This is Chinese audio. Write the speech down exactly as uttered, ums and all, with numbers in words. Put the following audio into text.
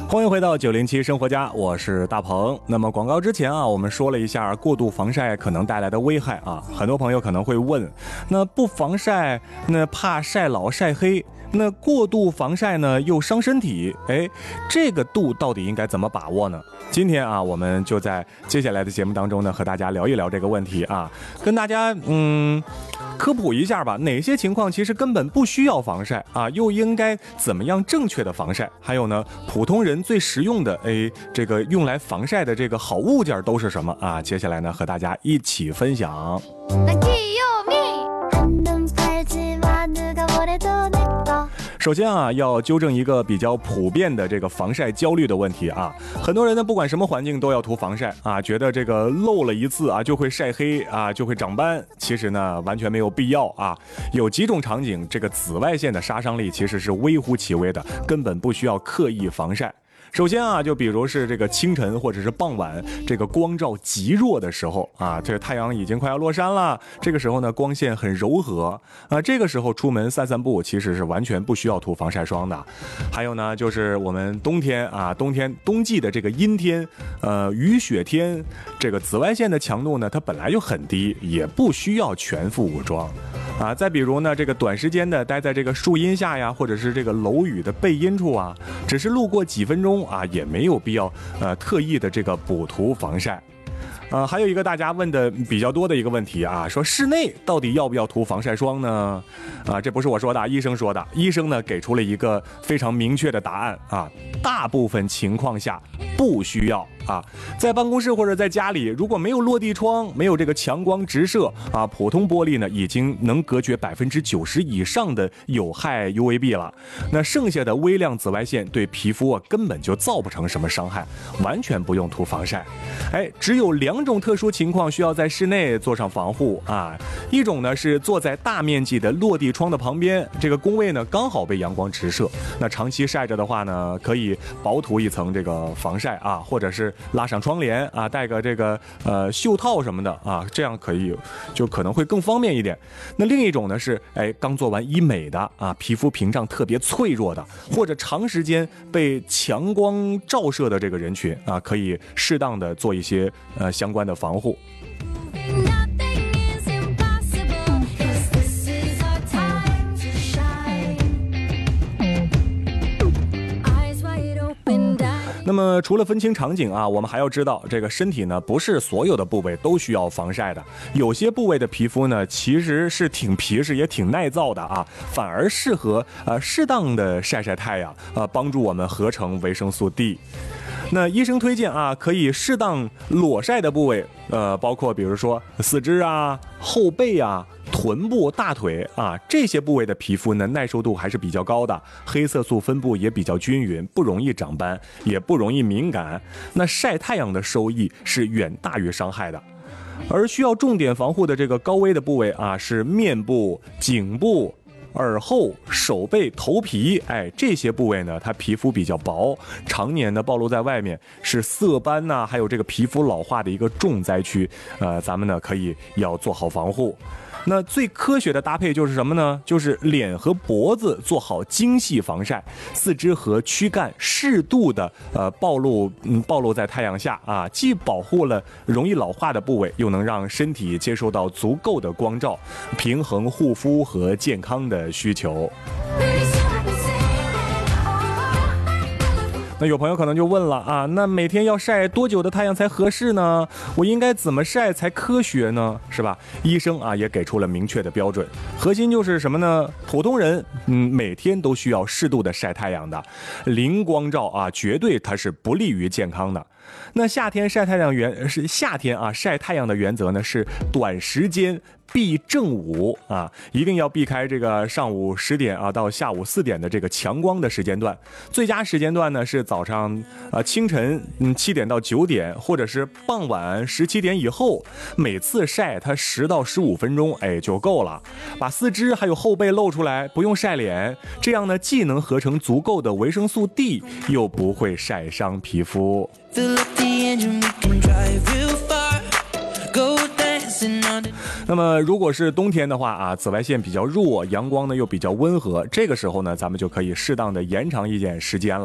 欢迎回到九零七生活家，我是大鹏。那么广告之前啊，我们说了一下过度防晒可能带来的危害啊，很多朋友可能会问，那不防晒，那怕晒老晒黑，那过度防晒呢又伤身体，哎，这个度到底应该怎么把握呢？今天啊，我们就在接下来的节目当中呢，和大家聊一聊这个问题啊，跟大家嗯科普一下吧，哪些情况其实根本不需要防晒啊，又应该怎么样正确的防晒？还有呢，普通人最实用的哎，这个用来防晒的这个好物件都是什么啊？接下来呢，和大家一起分享。首先啊，要纠正一个比较普遍的这个防晒焦虑的问题啊。很多人呢，不管什么环境都要涂防晒啊，觉得这个漏了一次啊就会晒黑啊，就会长斑。其实呢，完全没有必要啊。有几种场景，这个紫外线的杀伤力其实是微乎其微的，根本不需要刻意防晒。首先啊，就比如是这个清晨或者是傍晚，这个光照极弱的时候啊，这个太阳已经快要落山了，这个时候呢，光线很柔和啊，这个时候出门散散步其实是完全不需要涂防晒霜的。还有呢，就是我们冬天啊，冬天冬季的这个阴天，呃，雨雪天，这个紫外线的强度呢，它本来就很低，也不需要全副武装。啊，再比如呢，这个短时间的待在这个树荫下呀，或者是这个楼宇的背阴处啊，只是路过几分钟啊，也没有必要呃特意的这个补涂防晒。呃，还有一个大家问的比较多的一个问题啊，说室内到底要不要涂防晒霜呢？啊，这不是我说的，医生说的。医生呢给出了一个非常明确的答案啊，大部分情况下不需要啊。在办公室或者在家里，如果没有落地窗，没有这个强光直射啊，普通玻璃呢已经能隔绝百分之九十以上的有害 U V B 了。那剩下的微量紫外线对皮肤啊根本就造不成什么伤害，完全不用涂防晒。哎，只有两种特殊情况需要在室内做上防护啊，一种呢是坐在大面积的落地窗的旁边，这个工位呢刚好被阳光直射，那长期晒着的话呢，可以薄涂一层这个防晒啊，或者是拉上窗帘啊，戴个这个呃袖套什么的啊，这样可以就可能会更方便一点。那另一种呢是哎刚做完医美的啊，皮肤屏障特别脆弱的，或者长时间被强光照射的这个人群啊，可以适当的做一些呃相关的防护。那么除了分清场景啊，我们还要知道这个身体呢不是所有的部位都需要防晒的，有些部位的皮肤呢其实是挺皮实也挺耐造的啊，反而适合呃适当的晒晒太阳啊，帮助我们合成维生素 D。那医生推荐啊，可以适当裸晒的部位，呃，包括比如说四肢啊、后背啊、臀部、大腿啊，这些部位的皮肤呢，耐受度还是比较高的，黑色素分布也比较均匀，不容易长斑，也不容易敏感。那晒太阳的收益是远大于伤害的。而需要重点防护的这个高危的部位啊，是面部、颈部、耳后、手背、头皮，哎，这些部位呢，它皮肤比较薄，常年的暴露在外面，是色斑呐、啊，还有这个皮肤老化的一个重灾区。呃，咱们呢可以要做好防护。那最科学的搭配就是什么呢？就是脸和脖子做好精细防晒，四肢和躯干适度的呃暴露，嗯，暴露在太阳下啊，既保护了容易老化的部位，又能让身体接受到足够的光照，平衡护肤和健康的需求。那有朋友可能就问了啊，那每天要晒多久的太阳才合适呢？我应该怎么晒才科学呢？是吧？医生啊也给出了明确的标准，核心就是什么呢？普通人嗯每天都需要适度的晒太阳的，零光照啊绝对它是不利于健康的。那夏天晒太阳原是夏天啊晒太阳的原则呢是短时间避正午啊，一定要避开这个上午十点啊到下午四点的这个强光的时间段。最佳时间段呢是早上呃清晨嗯七点到九点，或者是傍晚十七点以后。每次晒它十到十五分钟，哎就够了。把四肢还有后背露出来，不用晒脸，这样呢既能合成足够的维生素 D， 又不会晒伤皮肤。那么如果是冬天的话啊，紫外线比较弱，阳光呢又比较温和，这个时候呢咱们就可以适当的延长一点时间了。